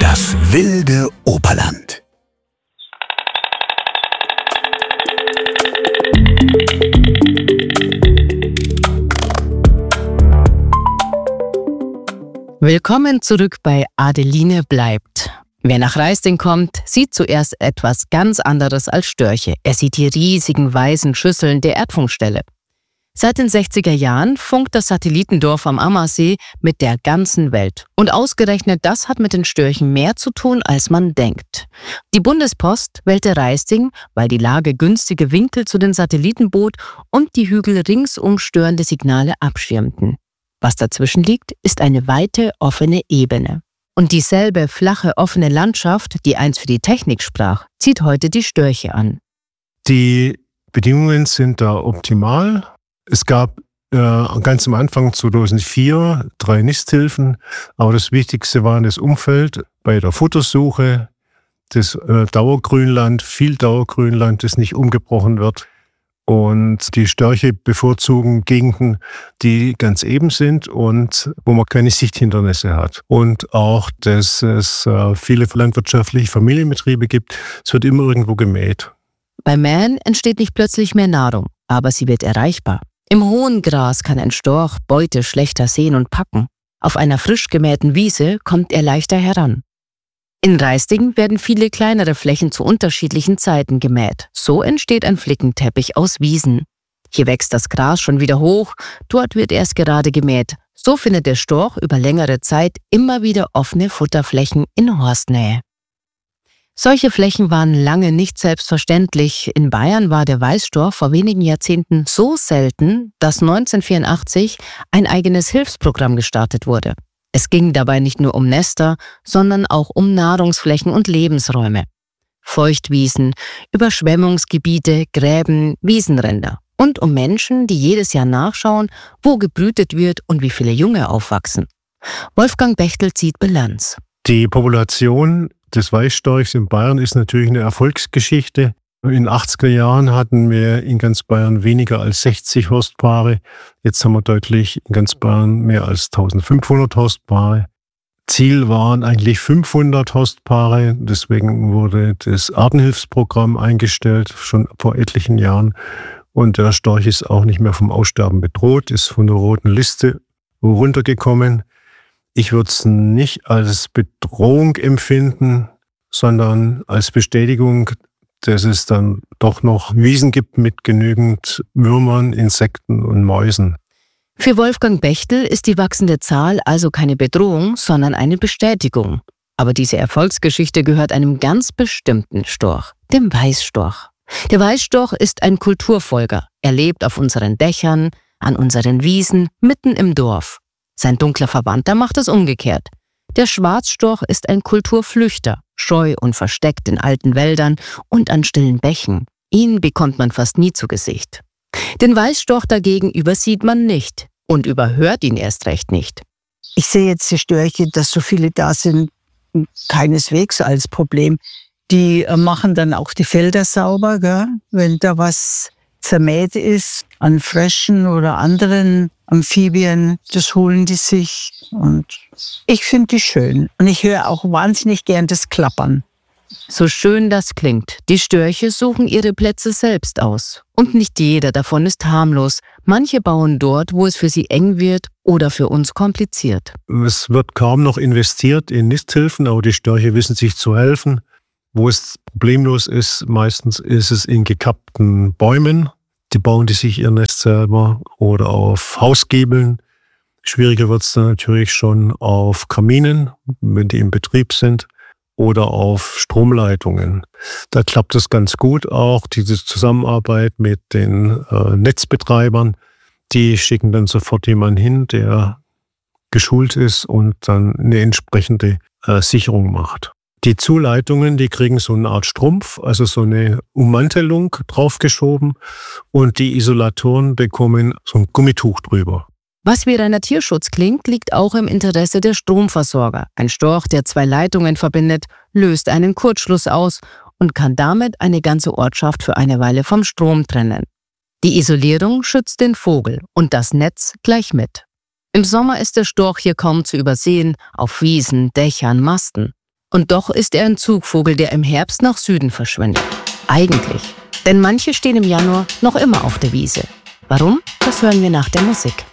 Das wilde Oberland. Willkommen zurück bei Adeline bleibt. Wer nach Raisting kommt, sieht zuerst etwas ganz anderes als Störche. Er sieht die riesigen weißen Schüsseln der Erdfunkstelle. Seit den 60er Jahren funkt das Satellitendorf am Ammersee mit der ganzen Welt. Und ausgerechnet das hat mit den Störchen mehr zu tun, als man denkt. Die Bundespost wählte Raisting, weil die Lage günstige Winkel zu den Satelliten bot und die Hügel ringsum störende Signale abschirmten. Was dazwischen liegt, ist eine weite, offene Ebene. Und dieselbe flache, offene Landschaft, die einst für die Technik sprach, zieht heute die Störche an. Die Bedingungen sind da optimal. Es gab ganz am Anfang 2004 3 Nisthilfen, aber das Wichtigste war das Umfeld bei der Futtersuche, das Dauergrünland, viel Dauergrünland, das nicht umgebrochen wird. Und die Störche bevorzugen Gegenden, die ganz eben sind und wo man keine Sichthindernisse hat. Und auch, dass es viele landwirtschaftliche Familienbetriebe gibt. Es wird immer irgendwo gemäht. Beim Mähen entsteht nicht plötzlich mehr Nahrung, aber sie wird erreichbar. Im hohen Gras kann ein Storch Beute schlechter sehen und packen. Auf einer frisch gemähten Wiese kommt er leichter heran. In Raisting werden viele kleinere Flächen zu unterschiedlichen Zeiten gemäht. So entsteht ein Flickenteppich aus Wiesen. Hier wächst das Gras schon wieder hoch, dort wird erst gerade gemäht. So findet der Storch über längere Zeit immer wieder offene Futterflächen in Horstnähe. Solche Flächen waren lange nicht selbstverständlich. In Bayern war der Weißstorch vor wenigen Jahrzehnten so selten, dass 1984 ein eigenes Hilfsprogramm gestartet wurde. Es ging dabei nicht nur um Nester, sondern auch um Nahrungsflächen und Lebensräume. Feuchtwiesen, Überschwemmungsgebiete, Gräben, Wiesenränder. Und um Menschen, die jedes Jahr nachschauen, wo gebrütet wird und wie viele Junge aufwachsen. Wolfgang Bechtel zieht Bilanz. Die Population des Weißstorchs in Bayern ist natürlich eine Erfolgsgeschichte. In den 80er Jahren hatten wir in ganz Bayern weniger als 60 Horstpaare. Jetzt haben wir deutlich in ganz Bayern mehr als 1500 Horstpaare. Ziel waren eigentlich 500 Horstpaare. Deswegen wurde das Artenhilfsprogramm eingestellt, schon vor etlichen Jahren. Und der Storch ist auch nicht mehr vom Aussterben bedroht, ist von der roten Liste runtergekommen. Ich würde es nicht als Bedrohung empfinden, sondern als Bestätigung, dass es dann doch noch Wiesen gibt mit genügend Würmern, Insekten und Mäusen. Für Wolfgang Bechtel ist die wachsende Zahl also keine Bedrohung, sondern eine Bestätigung. Aber diese Erfolgsgeschichte gehört einem ganz bestimmten Storch, dem Weißstorch. Der Weißstorch ist ein Kulturfolger. Er lebt auf unseren Dächern, an unseren Wiesen, mitten im Dorf. Sein dunkler Verwandter macht es umgekehrt. Der Schwarzstorch ist ein Kulturflüchter, scheu und versteckt in alten Wäldern und an stillen Bächen. Ihn bekommt man fast nie zu Gesicht. Den Weißstorch dagegen übersieht man nicht und überhört ihn erst recht nicht. Ich sehe jetzt die Störche, dass so viele da sind, keineswegs als Problem. Die machen dann auch die Felder sauber, gell? Wenn da was zermäht ist an Fröschen oder anderen Amphibien, das holen die sich und ich finde die schön. Und ich höre auch wahnsinnig gern das Klappern. So schön das klingt, die Störche suchen ihre Plätze selbst aus. Und nicht jeder davon ist harmlos. Manche bauen dort, wo es für sie eng wird oder für uns kompliziert. Es wird kaum noch investiert in Nisthilfen, aber die Störche wissen sich zu helfen. Wo es problemlos ist, meistens ist es in gekappten Bäumen. Die bauen die sich ihr Nest selber oder auf Hausgiebeln. Schwieriger wird es dann natürlich schon auf Kaminen, wenn die im Betrieb sind, oder auf Stromleitungen. Da klappt es ganz gut auch, diese Zusammenarbeit mit den Netzbetreibern. Die schicken dann sofort jemanden hin, der geschult ist und dann eine entsprechende Sicherung macht. Die Zuleitungen, die kriegen so eine Art Strumpf, also so eine Ummantelung draufgeschoben und die Isolatoren bekommen so ein Gummituch drüber. Was wie reiner Tierschutz klingt, liegt auch im Interesse der Stromversorger. Ein Storch, der 2 Leitungen verbindet, löst einen Kurzschluss aus und kann damit eine ganze Ortschaft für eine Weile vom Strom trennen. Die Isolierung schützt den Vogel und das Netz gleich mit. Im Sommer ist der Storch hier kaum zu übersehen, auf Wiesen, Dächern, Masten. Und doch ist er ein Zugvogel, der im Herbst nach Süden verschwindet. Eigentlich. Denn manche stehen im Januar noch immer auf der Wiese. Warum? Das hören wir nach der Musik.